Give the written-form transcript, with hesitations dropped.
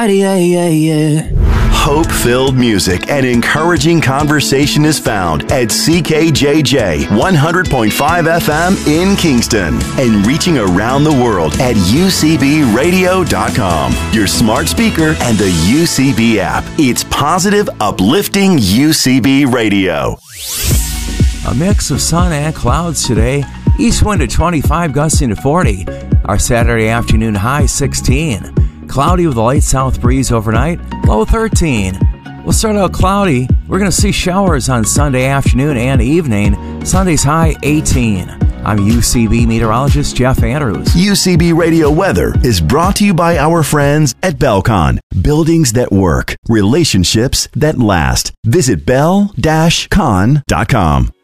Hope-filled music and encouraging conversation is found at CKJJ 100.5 FM in Kingston and reaching around the world at UCBradio.com, your smart speaker and the UCB app. It's positive, uplifting UCB Radio. A mix of sun and clouds today. East wind at 25, gusting to 40. Our Saturday afternoon high 16. Cloudy with a light south breeze overnight, low 13. We'll start out cloudy. We're going to see showers on Sunday afternoon and evening. Sunday's high 18. I'm UCB meteorologist Jeff Andrews. UCB Radio Weather is brought to you by our friends at Belcon. Buildings that work, relationships that last. Visit bel-con.com.